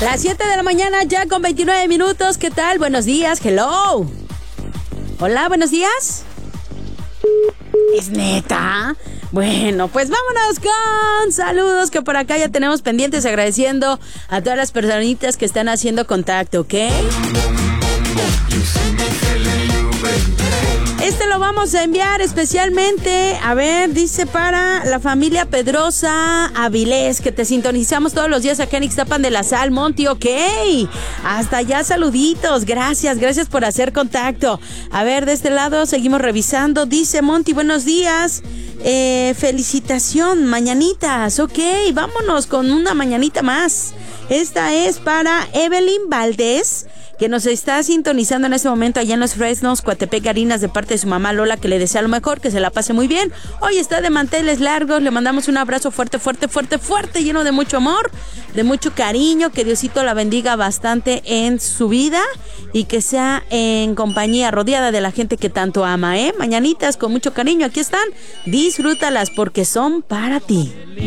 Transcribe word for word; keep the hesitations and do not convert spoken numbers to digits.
Las siete de la mañana ya con veintinueve minutos. ¿Qué tal? Buenos días. Hello. Hola, buenos días. ¿Es neta? Bueno, pues vámonos con saludos que por acá ya tenemos pendientes, agradeciendo a todas las personitas que están haciendo contacto, ¿ok? Este lo vamos a enviar especialmente, a ver, dice para la familia Pedrosa Avilés, que te sintonizamos todos los días acá en Ixtapan de la Sal, Monty, ok. Hasta allá, saluditos, gracias, gracias por hacer contacto. A ver, de este lado seguimos revisando, dice Monty, buenos días, eh, felicitación, mañanitas, ok, vámonos con una mañanita más. Esta es para Evelyn Valdés, que nos está sintonizando en este momento allá en Los Fresnos, Coatepec, Garinas, de parte de su mamá Lola, que le desea lo mejor, que se la pase muy bien. Hoy está de manteles largos, le mandamos un abrazo fuerte, fuerte, fuerte, fuerte, lleno de mucho amor, de mucho cariño, que Diosito la bendiga bastante en su vida y que sea en compañía, rodeada de la gente que tanto ama, ¿eh? Mañanitas con mucho cariño, aquí están, disfrútalas porque son para ti.